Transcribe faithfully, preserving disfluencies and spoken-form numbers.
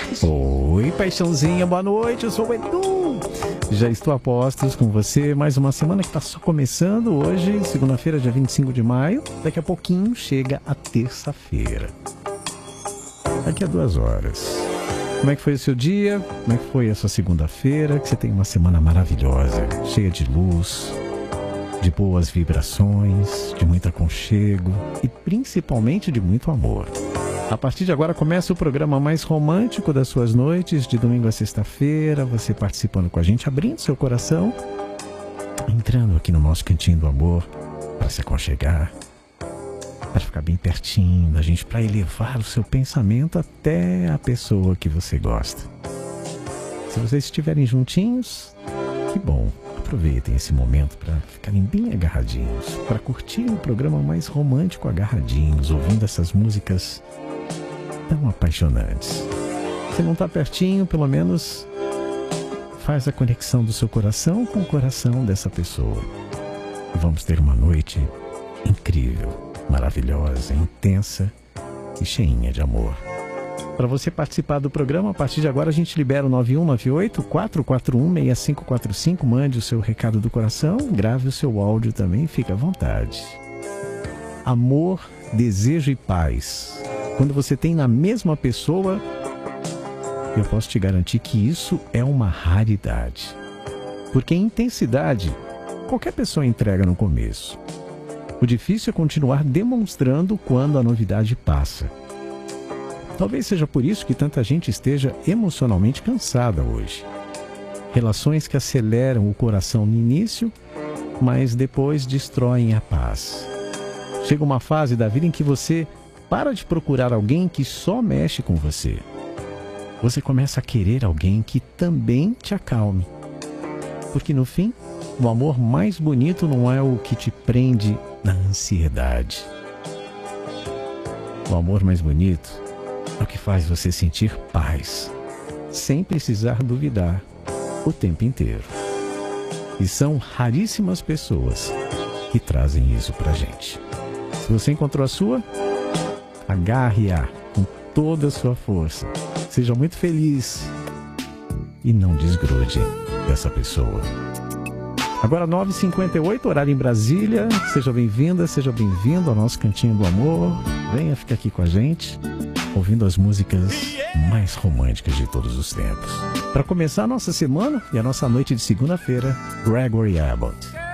Oi, paixãozinha, boa noite, eu sou o Edu. Já estou a postos com você, mais uma semana que está só começando. Hoje, segunda-feira, dia vinte e cinco de maio. Daqui a pouquinho chega a terça-feira. Daqui a duas horas. Como é que foi o seu dia? Como é que foi a sua segunda-feira? Que você tenha uma semana maravilhosa, cheia de luz, de boas vibrações, de muito aconchego e principalmente de muito amor. A partir de agora começa o programa mais romântico das suas noites, de domingo a sexta-feira, você participando com a gente, abrindo seu coração, entrando aqui no nosso cantinho do amor, para se aconchegar, para ficar bem pertinho da gente, para elevar o seu pensamento até a pessoa que você gosta. Se vocês estiverem juntinhos, que bom. Aproveitem esse momento para ficarem bem agarradinhos, para curtir o programa mais romântico agarradinhos, ouvindo essas músicas tão apaixonantes. Se não está pertinho, pelo menos faz a conexão do seu coração com o coração dessa pessoa. E vamos ter uma noite incrível, maravilhosa, intensa e cheinha de amor. Para você participar do programa, a partir de agora a gente libera o nove um nove oito, quatro quatro um, seis cinco quatro cinco. Mande o seu recado do coração, grave o seu áudio também, fique à vontade. Amor, desejo e paz. Quando você tem na mesma pessoa, eu posso te garantir que isso é uma raridade. Porque intensidade, qualquer pessoa entrega no começo. O difícil é continuar demonstrando quando a novidade passa. Talvez seja por isso que tanta gente esteja emocionalmente cansada hoje. Relações que aceleram o coração no início, mas depois destroem a paz. Chega uma fase da vida em que você para de procurar alguém que só mexe com você. Você começa a querer alguém que também te acalme. Porque no fim, o amor mais bonito não é o que te prende na ansiedade. O amor mais bonito é o que faz você sentir paz, sem precisar duvidar o tempo inteiro. E são raríssimas pessoas que trazem isso pra gente. Se você encontrou a sua, agarre-a com toda a sua força. Seja muito feliz e não desgrude dessa pessoa. Agora nove e cinquenta e oito, horário em Brasília. Seja bem-vinda, seja bem-vindo ao nosso Cantinho do Amor. Venha ficar aqui com a gente, ouvindo as músicas mais românticas de todos os tempos. Para começar a nossa semana e a nossa noite de segunda-feira, Gregory Abbott.